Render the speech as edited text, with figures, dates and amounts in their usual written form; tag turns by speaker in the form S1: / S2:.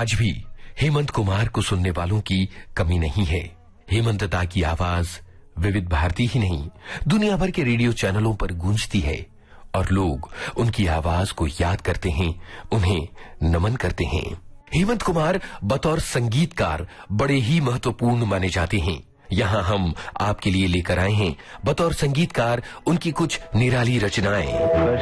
S1: आज भी हेमंत कुमार को सुनने वालों की कमी नहीं है। हेमंत दा की आवाज विविध भारती ही नहीं, दुनिया भर के रेडियो चैनलों पर गूंजती है और लोग उनकी आवाज को याद करते हैं, उन्हें नमन करते हैं। हेमंत कुमार बतौर संगीतकार बड़े ही महत्वपूर्ण माने जाते हैं। यहाँ हम आपके लिए लेकर आए हैं बतौर संगीतकार उनकी कुछ निराली रचनाएं।